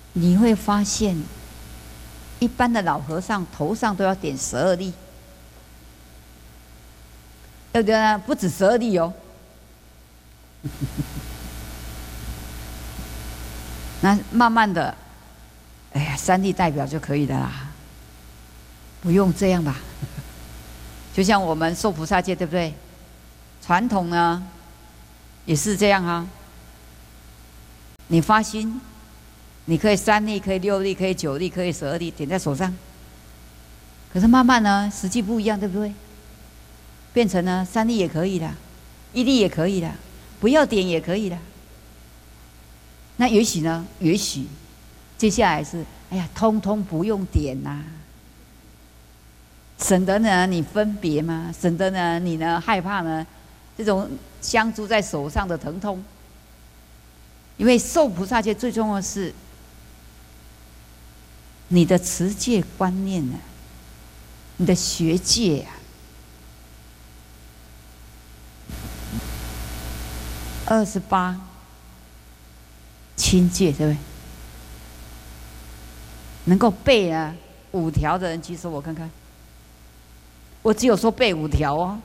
你会发现，一般的老和尚头上都要点12粒，对不对呢？不止12粒哦。那慢慢的，哎呀，3粒代表就可以的啦，不用这样吧？就像我们受菩萨戒，对不对？传统呢也是这样啊。你发心，你可以3粒，可以6粒，可以9粒，可以12粒，点在手上。可是慢慢呢，实际不一样，对不对？变成呢3粒也可以啦，1粒也可以啦，不要点也可以啦。那也许呢？也许接下来是，哎呀，通通不用点呐、省得呢你分别嘛，省得呢你呢害怕呢这种香珠在手上的疼痛。因为受菩萨戒最重要的是你的持戒观念啊，你的学戒啊。28亲戒，对不对？能够背啊5条的人举手，我看看。我只有说背5条哦。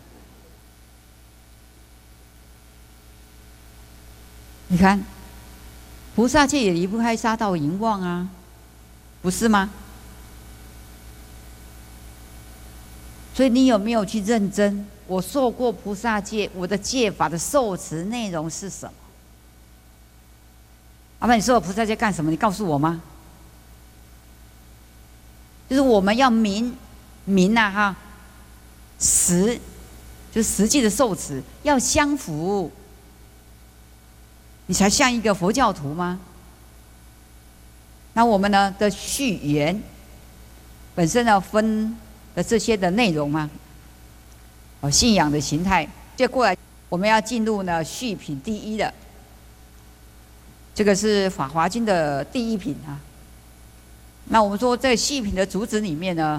你看，菩萨戒也离不开杀盗淫妄啊，不是吗？所以你有没有去认真？我受过菩萨戒，我的戒法的受持内容是什么？阿爸，你受了菩萨戒干什么？你告诉我吗？就是我们要明啊哈，就是实际的受持要相符，你才像一个佛教徒吗？那我们呢的序言本身要分的这些的内容嘛，信仰的形态，接过来我们要进入呢序品第1的。这个是《法华经》的第1品啊。那我们说在序品的主旨里面呢，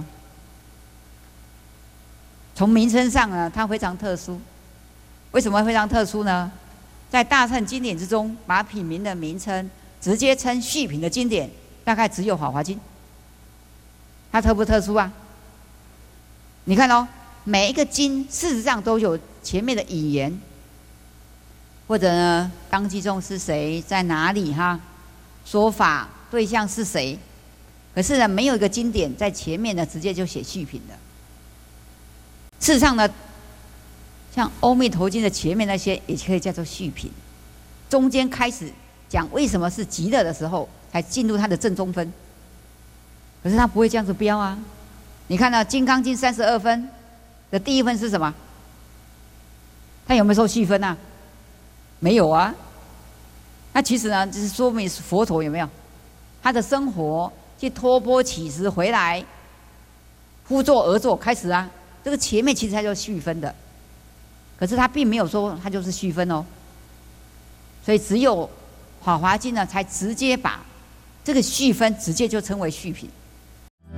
从名称上呢，它非常特殊。为什么非常特殊呢？在大乘经典之中，把品名的名称直接称序品的经典，大概只有《法华经》。它特不特殊啊？你看哦，每一个经事实上都有前面的引言。或者呢，当机中是谁，在哪里哈？说法对象是谁？可是呢，没有一个经典在前面呢，直接就写序品的。事实上呢，像《阿弥陀经》的前面那些，也可以叫做序品。中间开始讲为什么是极乐的时候，才进入它的正中分。可是它不会这样子标啊！你看到《金刚经》32分的第1分是什么？它有没有受序分啊？没有啊。那其实呢，就是说明佛陀有没有他的生活去托钵乞食回来，呼作而作开始啊。这个前面其实它就是序分的，可是他并没有说它就是序分哦。所以只有《法华经》呢，才直接把这个序分直接就称为序品。